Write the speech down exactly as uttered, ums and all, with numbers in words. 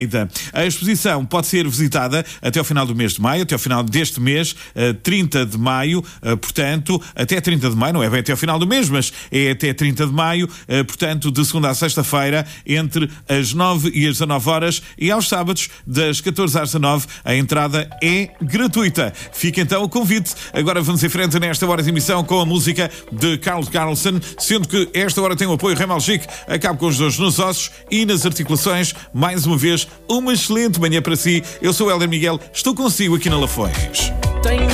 A exposição pode ser visitada até ao final do mês de maio, até ao final deste mês, trinta de maio, portanto, até trinta de maio, não é bem até ao final do mês, mas é até trinta de maio, portanto, de segunda a sexta-feira, entre as nove e as dezanove horas, e aos sábados, das catorze às dezanove, a entrada é gratuita. Fica então o convite. Agora vamos em frente nesta hora de emissão com a música de Carlos Carlson, sendo que esta hora tem o apoio Remalgic, acaba com os dois nos ossos e nas articulações. Mais uma vez, uma excelente manhã para si. Eu sou o Hélder Miguel, estou consigo aqui na Lafões.